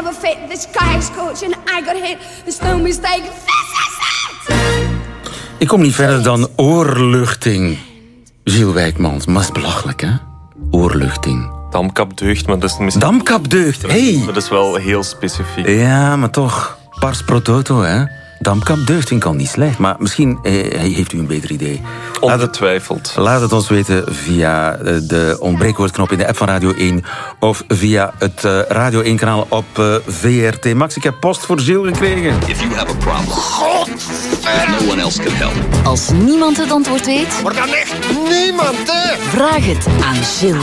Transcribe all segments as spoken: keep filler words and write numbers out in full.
never fit. The sky is scorching, I got hit. There's no mistake. This is it! Ik kom niet verder dan oorluchting. Gilles Wijkmans, maar is belachelijk, hè? Oorluchting. Damkap deugt, maar dat is misschien... Damkap deugt, hey! Dat is wel heel specifiek. Ja, maar toch. Pars pro toto, hè? Damkap deugt vind ik al niet slecht. Maar misschien eh, heeft u een beter idee. Ongetwijfeld. Laat, laat het ons weten via de ontbreekwoordknop in de app van Radio één. Of via het uh, Radio één-kanaal op uh, V R T Max. Ik heb post voor Gilles gekregen. If you have a problem, no one else can help. Als niemand het antwoord weet... Maar dan echt niemand, hè? Vraag het aan Gilles.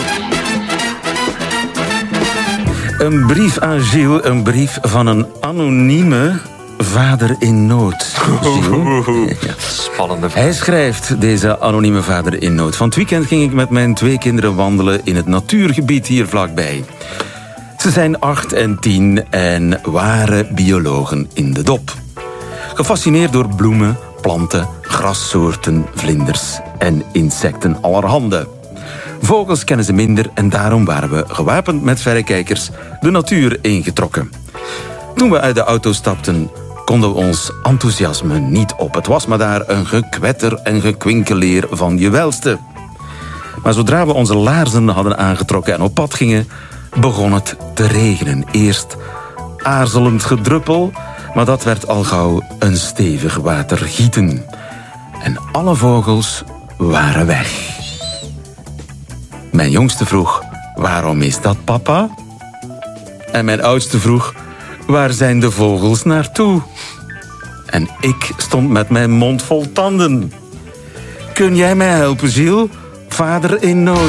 Een brief aan Gilles, een brief van een anonieme vader in nood. Ja. Spannende vraag. Hij schrijft, deze anonieme vader in nood. Van het weekend ging ik met mijn twee kinderen wandelen in het natuurgebied hier vlakbij. Ze zijn acht en tien en waren biologen in de dop. Gefascineerd door bloemen, planten, grassoorten, vlinders en insecten allerhande. Vogels kennen ze minder en daarom waren we, gewapend met verrekijkers, de natuur ingetrokken. Toen we uit de auto stapten, konden we ons enthousiasme niet op. Het was maar daar een gekwetter en gekwinkeleer van je welste. Maar zodra we onze laarzen hadden aangetrokken en op pad gingen, begon het te regenen. Eerst aarzelend gedruppel, maar dat werd al gauw een stevig watergieten. En alle vogels waren weg. Mijn jongste vroeg, waarom is dat, papa? En mijn oudste vroeg, waar zijn de vogels naartoe? En ik stond met mijn mond vol tanden. Kun jij mij helpen, Gilles? Vader in nood.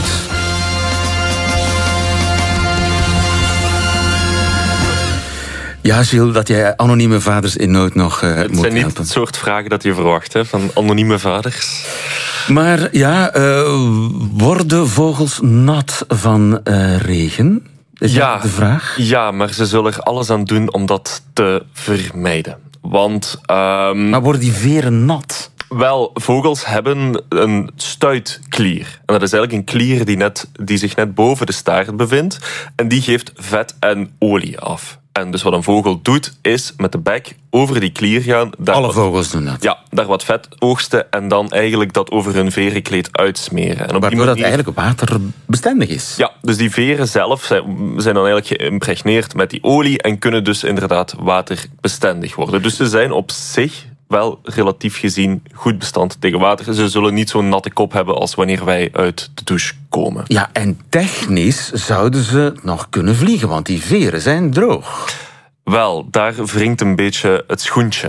Ja, Gilles, dat jij anonieme vaders in nood nog uh, moet helpen. Het zijn niet het soort vragen dat je verwacht, hè, van anonieme vaders. Maar ja, uh, worden vogels nat van uh, regen? Is ja, dat de vraag? Ja, maar ze zullen er alles aan doen om dat te vermijden. Want... Um, maar worden die veren nat? Wel, vogels hebben een stuitklier. En dat is eigenlijk een klier die, net, die zich net boven de staart bevindt. En die geeft vet en olie af. En dus wat een vogel doet, is met de bek over die klier gaan. Alle wat, vogels doen dat? Ja, daar wat vet oogsten en dan eigenlijk dat over hun verenkleed uitsmeren. En op Waardoor die manier, dat eigenlijk waterbestendig is? Ja, dus die veren zelf zijn, zijn dan eigenlijk geïmpregneerd met die olie en kunnen dus inderdaad waterbestendig worden. Dus ze zijn op zich wel relatief gezien goed bestand tegen water. Ze zullen niet zo'n natte kop hebben als wanneer wij uit de douche komen. Ja, en technisch zouden ze nog kunnen vliegen, want die veren zijn droog. Wel, daar wringt een beetje het schoentje.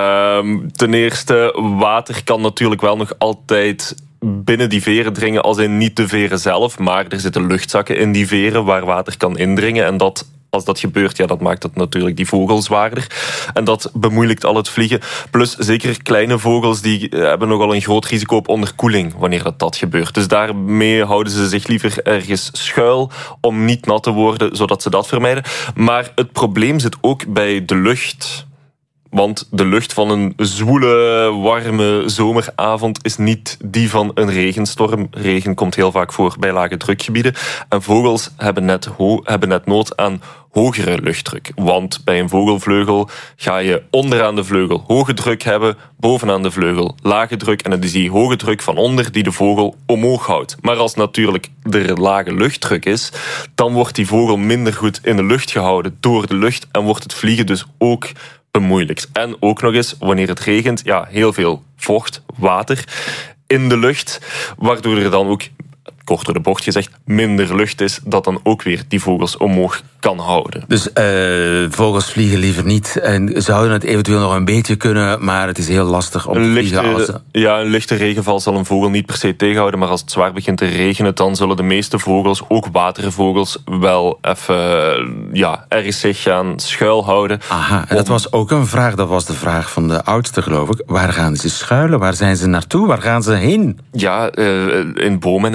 Um, ten eerste, water kan natuurlijk wel nog altijd binnen die veren dringen, als in niet de veren zelf, maar er zitten luchtzakken in die veren waar water kan indringen en dat... Als dat gebeurt, ja, dat maakt het natuurlijk die vogel zwaarder. En dat bemoeilijkt al het vliegen. Plus, zeker kleine vogels die hebben nogal een groot risico op onderkoeling wanneer dat, dat gebeurt. Dus daarmee houden ze zich liever ergens schuil om niet nat te worden, zodat ze dat vermijden. Maar het probleem zit ook bij de lucht. Want de lucht van een zwoele, warme zomeravond is niet die van een regenstorm. Regen komt heel vaak voor bij lage drukgebieden. En vogels hebben net, ho- hebben net nood aan hogere luchtdruk. Want bij een vogelvleugel ga je onderaan de vleugel hoge druk hebben, bovenaan de vleugel lage druk. En het is die hoge druk van onder die de vogel omhoog houdt. Maar als natuurlijk er lage luchtdruk is, dan wordt die vogel minder goed in de lucht gehouden door de lucht en wordt het vliegen dus ook bemoeilijkt. En ook nog eens, wanneer het regent, ja, heel veel vocht, water in de lucht, waardoor er dan ook, kort door de bocht gezegd, minder lucht is, dat dan ook weer die vogels omhoog kan houden. Dus uh, vogels vliegen liever niet en zouden het eventueel nog een beetje kunnen, maar het is heel lastig om te vliegen. Lichte, als ze... Ja, een lichte regenval zal een vogel niet per se tegenhouden, maar als het zwaar begint te regenen, dan zullen de meeste vogels, ook watervogels, wel even ja, ergens zich gaan schuilhouden. Aha, en dat was ook een vraag, dat was de vraag van de oudste, geloof ik. Waar gaan ze schuilen? Waar zijn ze naartoe? Waar gaan ze heen? Ja, uh, in bomen en struiken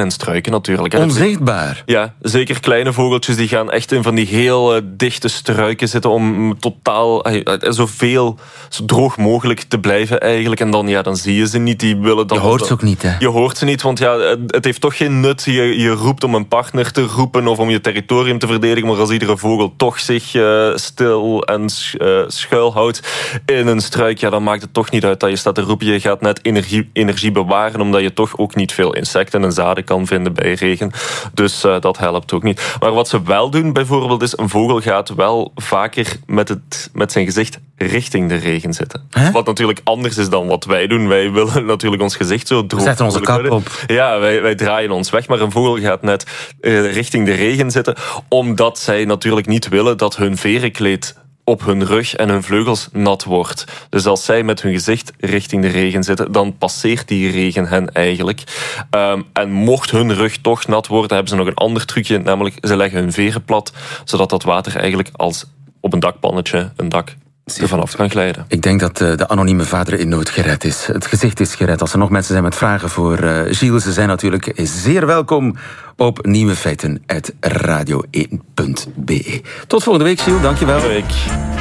struiken natuurlijk. Onzichtbaar? Ja, zeker kleine vogeltjes die gaan echt in van die heel uh, dichte struiken zitten om totaal uh, zoveel, zo droog mogelijk te blijven eigenlijk. En dan, ja, dan zie je ze niet. Die willen dan, je hoort ze ook niet, hè? Je hoort ze niet, want ja, het heeft toch geen nut. Je, je roept om een partner te roepen of om je territorium te verdedigen, maar als iedere vogel toch zich uh, stil en uh, schuilhoudt in een struik, ja, dan maakt het toch niet uit dat je staat te roepen. Je gaat net energie, energie bewaren, omdat je toch ook niet veel insecten en zaden kan vinden bij regen. Dus uh, dat helpt ook niet. Maar wat ze wel doen bijvoorbeeld is, een vogel gaat wel vaker met, het, met zijn gezicht richting de regen zitten. Hè? Wat natuurlijk anders is dan wat wij doen. Wij willen natuurlijk ons gezicht zo droog. We zetten onze kap op. Ja, wij, wij draaien ons weg, maar een vogel gaat net uh, richting de regen zitten, omdat zij natuurlijk niet willen dat hun verenkleed op hun rug en hun vleugels nat wordt. Dus als zij met hun gezicht richting de regen zitten, dan passeert die regen hen eigenlijk. Um, en mocht hun rug toch nat worden, hebben ze nog een ander trucje, namelijk ze leggen hun veren plat, zodat dat water eigenlijk als op een dakpannetje, een dak, er vanaf kan glijden. Ik denk dat uh, de anonieme vader in nood gered is. Het gezicht is gered. Als er nog mensen zijn met vragen voor uh, Gilles, ze zijn natuurlijk zeer welkom op nieuwefeiten apenstaartje radio één punt be. Tot volgende week, Gilles. Dankjewel. Volgende week.